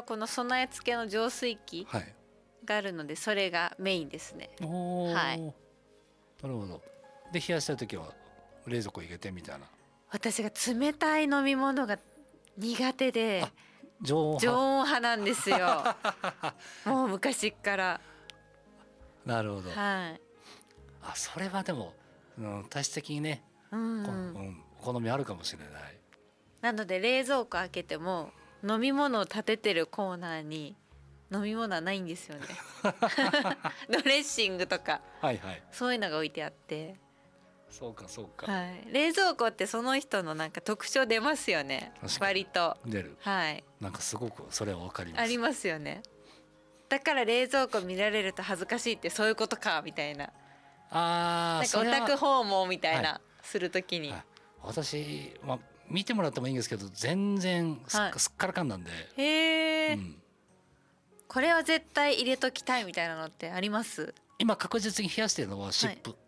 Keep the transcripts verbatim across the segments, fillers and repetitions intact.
この備え付けの浄水器はいがあるので、それがメインですね。 おー、 はいなるほど。で冷やしたい時は冷蔵庫入れてみたいな。 私が冷たい飲み物が苦手であ常温常派。 温派なんですよもう昔からなるほど。 はいあそれはでも、うん、体質的にね、 うんこうんうん、お好みあるかもしれない。 なので冷蔵庫開けても飲み物を立ててるコーナーに飲み物はないんですよねドレッシングとかはいはい。 そういうのが置いてあって、 そうかそうか。 はい、冷蔵庫ってその人のなんか特徴出ますよね。 確かに割と出る。 はいなんかすごくそれはわかります。 ありますよね。だから冷蔵庫見られると恥ずかしいってそういうことかみたいな、 ああ、 なんかオそれはタク訪問みたいな、 はするときに、 はい私、まあ、見てもらってもいいんですけど全然すっ,、 はいすっからかんなんで、 へえ、 うん、 これは絶対入れときたいみたいなのってあります？ 今確実に冷やしてるのは湿布、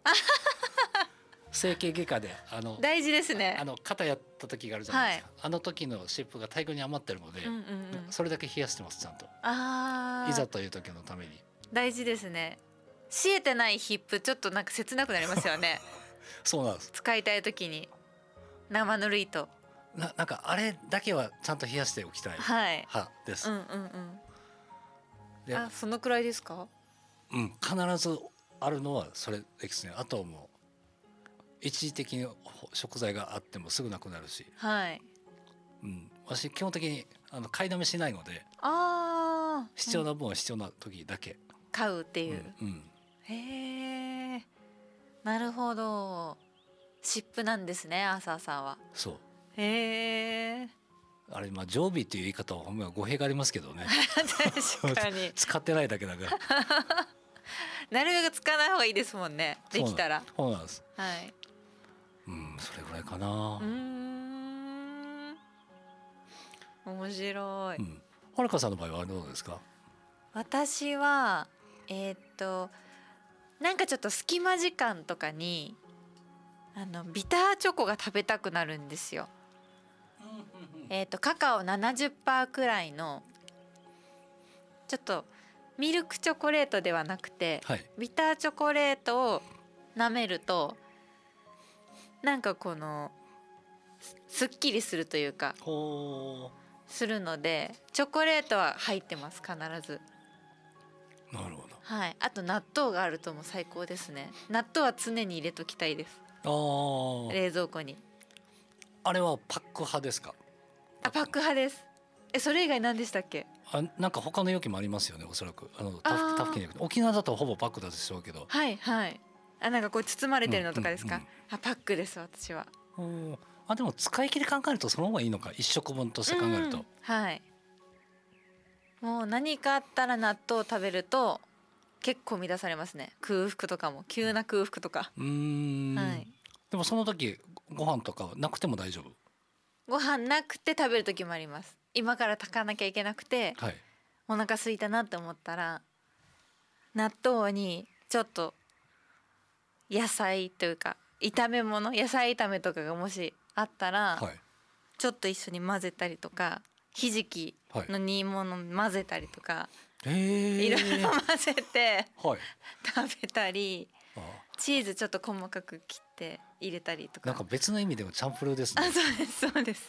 整形外科であの大事ですね。 あの肩やった時があるじゃないですか、あの時の湿布が大量に余ってるので、 うんうんうん、 それだけ冷やしてますちゃんと、 あいざーという時のために。 大事ですね。冷えてないヒップちょっとなんか切なくなりますよねそうなんです。 使いたい時に生ぬるいと。 ななんかあれだけはちゃんと冷やしておきたいはい派です、 うんうんうんで、 あ、そのくらいですか？ うん、必ずあるのはそれですね。あとはもう一時的に食材があってもすぐなくなるし、 はい。 うん、私基本的にあの買いだめしないのでああ、 必要な分は必要な時だけ、 買うっていう、 うんうん、 へえ、なるほど。湿布なんですね、アーサーさんは。 そうへえあれまあ常備っていう言い方はほんまは語弊がありますけどね確かに使ってないだけだからなるべく使わない方がいいですもんね、できたら。 そうなんです。 はい。 うんそれぐらいかな。 うーん、面白い、 うん、はるかさんの場合はどうですか？ 私はえーっとなんかちょっと隙間時間とかにあのビターチョコが食べたくなるんですよ。えーっとカカオ ななじゅっパーセント くらいのちょっとミルクチョコレートではなくて、 はい、 ビターチョコレートを舐めるとなんかこのすすっきりするというかほするので、チョコレートは入ってます必ず。 ーなるほど。 はい、あと納豆があるともう最高ですね。納豆は常に入れときたいです、 あー冷蔵庫に。 あれはパック派ですか？ あ、パック派です。え、それ以外何でしたっけ？ あなんか他の容器もありますよね、おそらくあのタあーフタフキンじゃなくて沖縄だとほぼパックだでしょうけど。 はいはい。あ、なんかこう包まれてるのとかですか？ うんうんあ、パックです私は。 おーあでも使い切り考えるとその方がいいのか、一食分として考えると、 うんはい。もう何かあったら納豆を食べると結構乱されますね。空腹とかも急な空腹とか。 うーん、 はい。 でもその時ご飯とかはなくても大丈夫？ ご飯なくて食べる時もあります。今から炊かなきゃいけなくてはいお腹空いたなって思ったら納豆にちょっと野菜というか炒め物、野菜炒めとかがもしあったら、 はいちょっと一緒に混ぜたりとか、ひじきの煮物混ぜたりとか、 へえいろいろ混ぜてはい食べたり、 あチーズちょっと細かく切って入れたりとか。 なんか別の意味でもチャンプルーですね。 あ、そうですそうです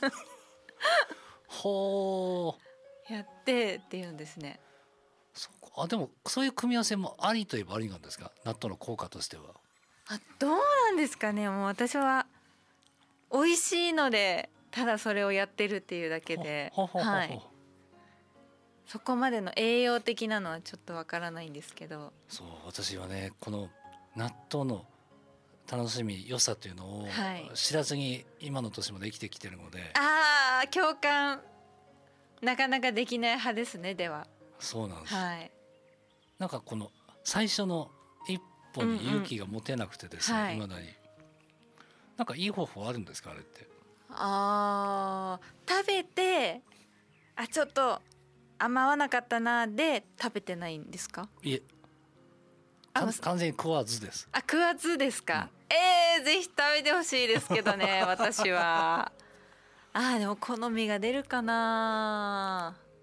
ほーやってっていうんですね。 そうか。あでもそういう組み合わせもありといえばありなんですか、納豆の効果としては。 あ、どうなんですかね。もう私は美味しいのでただそれをやってるっていうだけで、 ほほほほほはい、そこまでの栄養的なのはちょっとわからないんですけど。 そう私はねこの納豆の楽しみ良さというのをはい知らずに今の年まで生きてきてるので、 あー、共感なかなかできない派ですね。ではそうなんです、 はいなんかこの最初の一歩に勇気が持てなくてですね、 うんうんはい未だになんかいい方法あるんですかあれって。 あー、食べてあちょっとあんま合わなかったなで食べてないんですか？ いえあか完全に食わずです。 あ、食わずですか？えー、ぜひ食べてほしいですけどね私は。あー、でも好みが出るかな。